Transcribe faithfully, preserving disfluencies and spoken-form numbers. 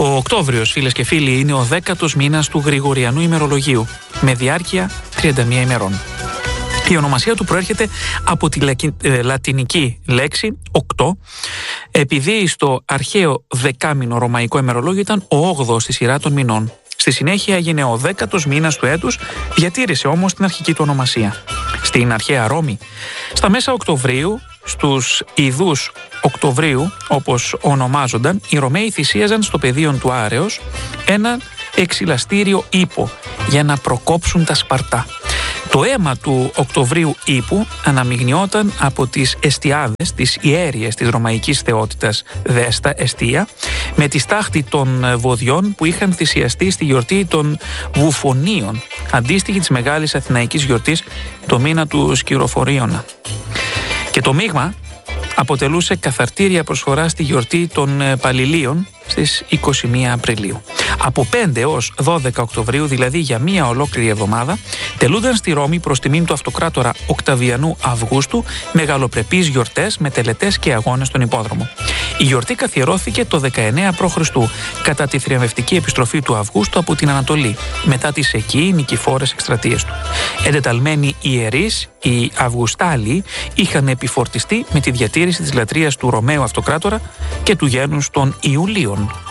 Ο Οκτώβριος, φίλες και φίλοι, είναι ο δέκατος μήνας του Γρηγοριανού ημερολογίου, με διάρκεια τριάντα μία ημερών. Η ονομασία του προέρχεται από τη λατινική λέξη οκτώ, επειδή στο αρχαίο δεκάμηνο ρωμαϊκό ημερολόγιο ήταν ο όγδοος στη σειρά των μηνών. Στη συνέχεια έγινε ο δέκατος μήνας του έτους, διατήρησε όμως την αρχική του ονομασία. Στην αρχαία Ρώμη, στα μέσα Οκτωβρίου, στους ειδούς Οκτωβρίου, όπως ονομάζονταν, οι Ρωμαίοι θυσίαζαν στο πεδίο του Άρεως ένα εξυλαστήριο ύπο για να προκόψουν τα Σπαρτά. Το αίμα του Οκτωβρίου ύπου αναμειγνιόταν από τις εστιάδες, τις ιέριες της ρωμαϊκής θεότητας Δέστα, εστία, με τη στάχτη των βοδιών που είχαν θυσιαστεί στη γιορτή των Βουφονίων, αντίστοιχη της μεγάλης αθηναϊκής γιορτής το μήνα του Σκυροφορίωνα. Και το μείγμα αποτελούσε καθαρτήρια προσφορά στη γιορτή των Παλιλίων στις είκοσι μία Απριλίου. Από πέντε έως δώδεκα Οκτωβρίου, δηλαδή για μία ολόκληρη εβδομάδα, τελούνταν στη Ρώμη προς τιμήν του αυτοκράτορα Οκταβιανού Αυγούστου μεγαλοπρεπείς γιορτές με τελετές και αγώνες στον υπόδρομο. Η γιορτή καθιερώθηκε το δεκαεννέα π.Χ. κατά τη θριαμβευτική επιστροφή του Αυγούστου από την Ανατολή, μετά τις εκεί νικηφόρες εκστρατείες του. Εντεταλμένοι ιερείς, οι Αυγουστάλοι, είχαν επιφορτιστεί με τη διατήρηση της λατρείας του Ρωμαίου αυτοκράτορα και του γένους των Ιουλίων.